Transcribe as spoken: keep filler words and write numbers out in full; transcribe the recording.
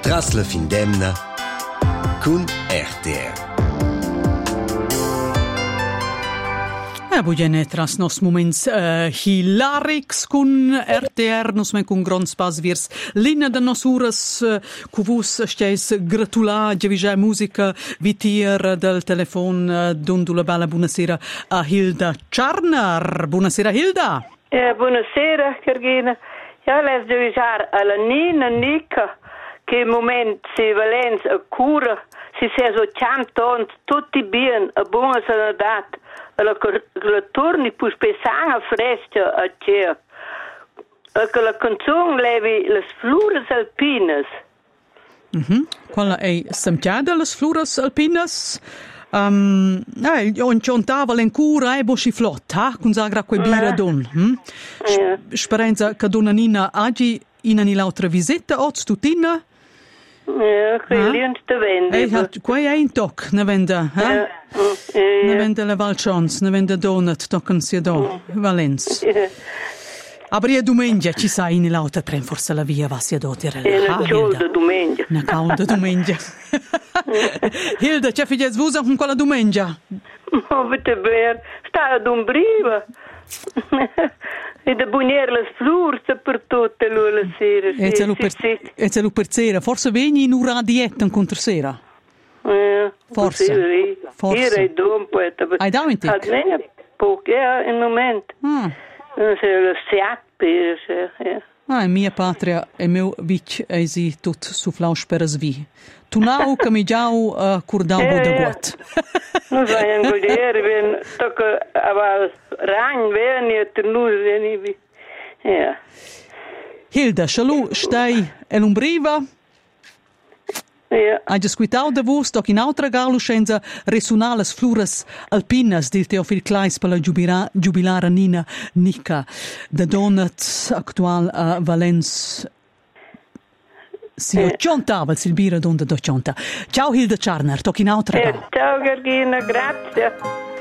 Tras la fin d'emna cun R T R. E bugen tras nos moments uh, hilarics cun R T R, nos men cun grand spas virs linna de nos uras uh, cu vus steis gratula giavigia musica vitier del telefon uh, dondu la bella buonasera a Hilda Czarner. Buonasera Hilda. Eh, buonasera Gergina. Ja, les giavigiar alla Nina Nica che moment si valens a cura si se so cantons tutti bien a buona sanadat. La, la torni pus pesanga fresca a cer. Che la canzone levi le flores alpinas. Mhm. Quella è samtiada le flores alpinas. Um, eh, on contava l'encura e bosci flott, ha? Con sagra quei bira don. Hm? Yeah. Speranza che donna Nina agi in ani l'altra visita, oz tutina? Ja, quelli te vende. Eh, hat, quei è in toc, ne vende, eh? Ja. Ne vende le Valchons, ne vende donut, tocken sia do, Valenz. Ja. Aber ja domenica ci sai in l'altra tren forse la via va sia do tirare. E la giornata domenica. Na calda domenica. Hilda, c'è figlia svusa con quella domenica? Ma vete bene, sta ad umbriva. E da buoniere le flurs per tutte le sera. E c'è lo per, e c'è lo per sera, forse veni in una dieta incontro sera. Ja, Forse. Forse. Hier è dunque. Hai davanti? Had meno poco, ja, in moment. Ah. Se lo siat per, ja. Ah, in mia patria e meu vic eisi tut su flaus per svi. Tu nau che mi giau uh, curdau Ja, boda ja. guat. Nu zijn goedier, ben toch aber rein werden je nu zijn vi. Ja. Hilda, shalu stai elumbriva? Ja. Hai già squitau da vos, toc in altra galu scenza resonales flores alpinas dil Teofil Kleis per la giubira, giubilara Nina Nica da donat actual a Valenz. Si ho ciontava il bira donde do cionta. Ciao Hilda Czarner, toc in altra galu. Ciao Gergina, grazie.